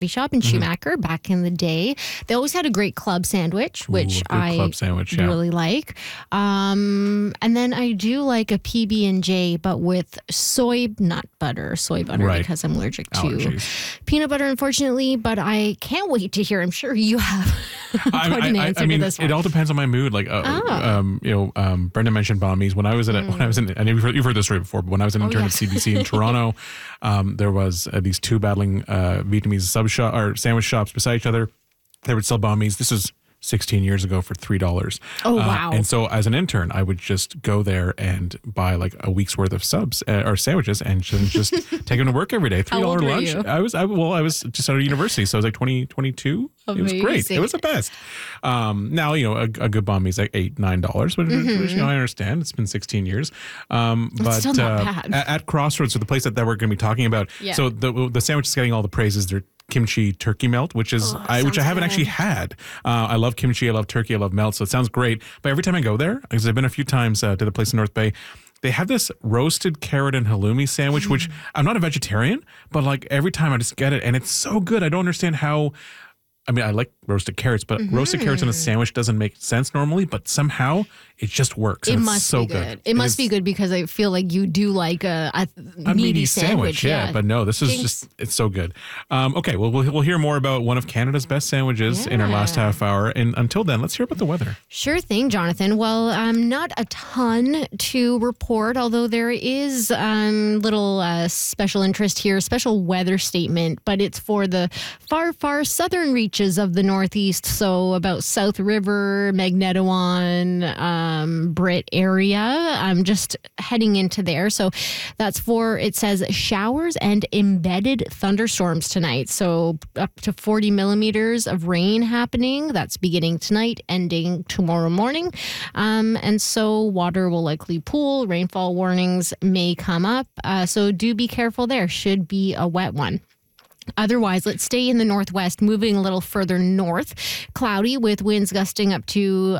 shop in Schumacher back in the day. They always had a great club sandwich, which I really like. And then I do like a PB&J, but with soy butter because I'm allergic to peanut butter, unfortunately. But I can't wait to hear. I'm sure you have quite an answer to this one. It all depends on my mood. Like, Brenda mentioned Bommies. When I was and you've heard this story before, but when I was an intern at CBC in Toronto, there was these two battling Vietnamese sandwich shops beside each other. They would sell Bommies. This is 16 years ago for $3. Oh, wow. And so as an intern, I would just go there and buy like a week's worth of subs or sandwiches and just take them to work every day. $3 lunch. I was just out of university. So I was like 22. It was great. It was the best. Now, a good Banh Mi is like $8, $9, which I understand. It's been 16 years. But still not bad. At Crossroads, so the place that we're going to be talking about. Yeah. So the sandwich is getting all the praises. They're kimchi turkey melt, which I haven't actually had. I love kimchi, I love turkey, I love melt, so it sounds great. But every time I go there, because I've been a few times to the place in North Bay, they have this roasted carrot and halloumi sandwich, which I'm not a vegetarian, but like every time I just get it, and it's so good. I don't understand how. I mean, I like roasted carrots, but roasted carrots in a sandwich doesn't make sense normally, but somehow it just works. It must be good. It must be good because I feel like you do like a meaty sandwich. Yeah, but no, this is it's so good. Okay, well, we'll hear more about one of Canada's best sandwiches in our last half hour. And until then, let's hear about the weather. Sure thing, Jonathan. Well, not a ton to report, although there is little special interest here, special weather statement, but it's for the far, far southern reaches of the Northeast. So about South River, Magnetawan, Britt area. I'm just heading into there. So that's it says showers and embedded thunderstorms tonight. So up to 40 millimeters of rain happening. That's beginning tonight, ending tomorrow morning. And so water will likely pool. Rainfall warnings may come up. So do be careful there. Should be a wet one. Otherwise, let's stay in the northwest, moving a little further north. Cloudy with winds gusting up to,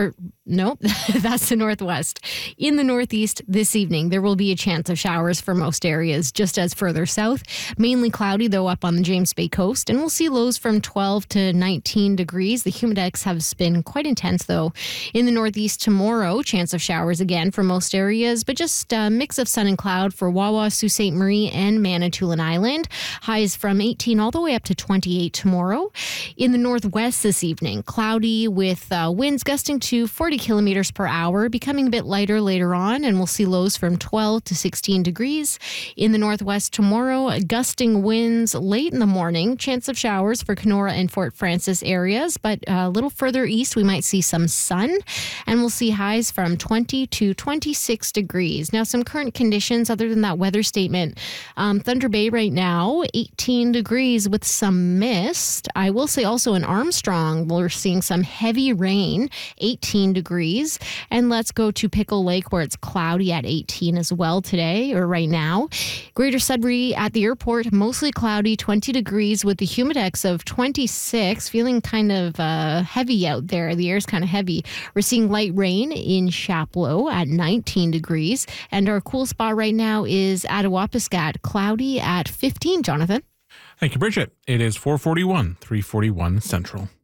that's the northwest. In the northeast this evening, there will be a chance of showers for most areas, just as further south. Mainly cloudy, though, up on the James Bay coast. And we'll see lows from 12 to 19 degrees. The humidex has been quite intense, though. In the northeast tomorrow, chance of showers again for most areas, but just a mix of sun and cloud for Wawa, Sault Ste. Marie, and Manitoulin Island. Highs from 18 all the way up to 28 tomorrow. In the northwest this evening, cloudy with winds gusting to 40 kilometers per hour, becoming a bit lighter later on, and we'll see lows from 12 to 16 degrees. In the northwest tomorrow, gusting winds late in the morning, chance of showers for Kenora and Fort Frances areas, but a little further east, we might see some sun, and we'll see highs from 20 to 26 degrees. Now, some current conditions other than that weather statement. Thunder Bay right now, 18 degrees with some mist. I will say also in Armstrong, we're seeing some heavy rain, 18 degrees. And let's go to Pickle Lake where it's cloudy at 18 as well today or right now. Greater Sudbury at the airport, mostly cloudy, 20 degrees with the humidex of 26, feeling kind of heavy out there. The air's kind of heavy. We're seeing light rain in Chapleau at 19 degrees. And our cool spot right now is Attawapiskat, cloudy at 15, Jonathan. Thank you, Bridget. It is 4:41, 3:41 Central.